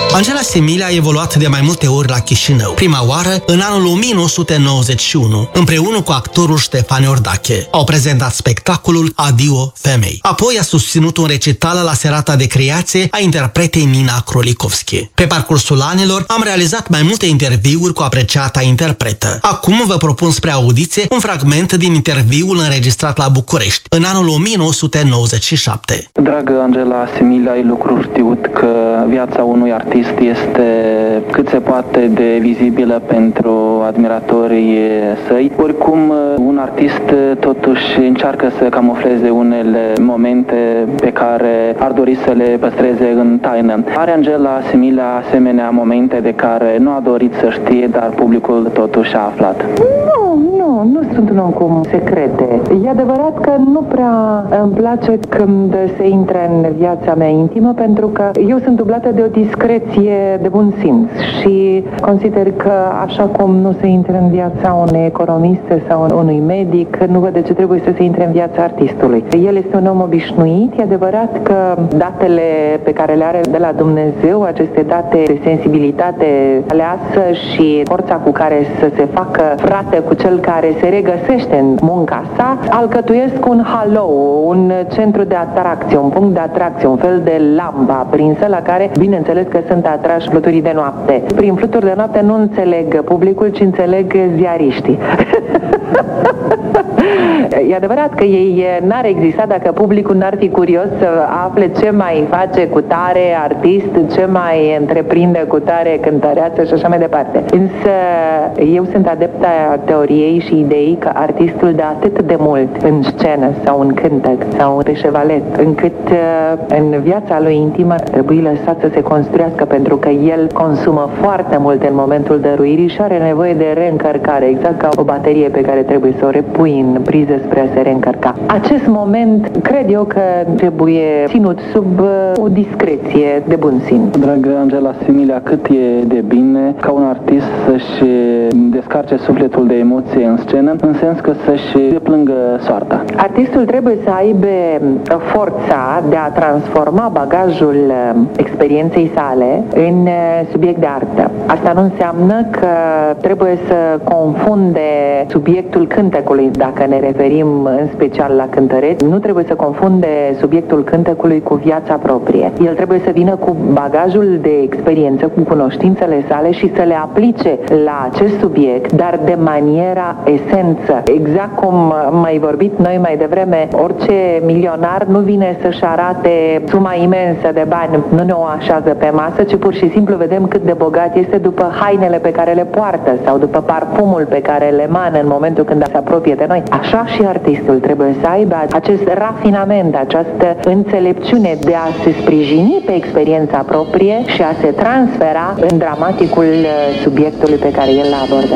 Angela Similia a evoluat de mai multe ori la Chișinău. Prima oară, în anul 1991, împreună cu actorul Ștefan Iordache. Au prezentat spectacolul Adio Femei. Apoi a susținut un recital la serata de creație a interpretei Nina Krolikowski. Pe parcursul anilor, am realizat mai multe interviuri cu apreciata interpretă. Acum vă propun spre audiție un fragment din interviul înregistrat la București, în anul 1997. Dragă Angela Similia, ai lucru știut că viața unui artist este cât se poate de vizibilă pentru admiratorii săi. Oricum, un artist totuși încearcă să camufleze unele momente pe care ar dori să le păstreze în taină. Are Angela Similia asemenea momente de care nu a dorit să știe, dar publicul totuși a aflat? Nu sunt un om cu secrete. E adevărat că nu prea îmi place când se intre în viața mea intimă, pentru că eu sunt dublată de o discreție de bun simț și consider că așa cum nu se intre în viața unei economiste sau unui medic, nu văd de ce trebuie să se intre în viața artistului. El este un om obișnuit. E adevărat că datele pe care le are de la Dumnezeu, aceste date de sensibilitate aleasă și forța cu care să se facă frate cu cel care se regăsește în munca sa, alcătuiesc un halou, un centru de atracție, un punct de atracție, un fel de lampă aprinsă la care, bineînțeles că sunt atrași fluturii de noapte. Prin fluturi de noapte nu înțeleg publicul, ci înțeleg ziariștii. E adevărat că ei n-ar exista dacă publicul n-ar fi curios să afle ce mai face cu tare artist, ce mai întreprinde cu tare cântăreață și așa mai departe. Însă eu sunt adepta teoriei și ideii că artistul dă atât de mult în scenă sau în cântec sau pe șevalet, încât în viața lui intimă trebuie lăsat să se construiască, pentru că el consumă foarte mult în momentul dăruirii și are nevoie de reîncărcare, exact ca o baterie pe care trebuie să o repui în priză spre a se reîncărca. Acest moment cred eu că trebuie ținut sub o discreție de bun simț. Dragă Angela Similia, cât e de bine ca un artist să-și descarce sufletul de emoție în scenă, în sens că să-și deplângă soarta. Artistul trebuie să aibă forța de a transforma bagajul experienței sale în subiect de artă. Asta nu înseamnă că trebuie să confunde subiectul cântecului, dacă ne referim în special la cântăreți, nu trebuie să confunde subiectul cântecului cu viața proprie. El trebuie să vină cu bagajul de experiență, cu cunoștințele sale și să le aplice la acest subiect, dar de maniera esență. Exact cum am mai vorbit noi mai devreme, orice milionar nu vine să-și arate suma imensă de bani, nu ne o așează pe masă, ci pur și simplu vedem cât de bogat este după hainele pe care le poartă sau după parfumul pe care le emană în momentul când se apropie de noi. Așa și artistul trebuie să aibă acest rafinament, această înțelepciune de a se sprijini pe experiența proprie și a se transfera în dramaticul subiectului pe care el l-a abordat.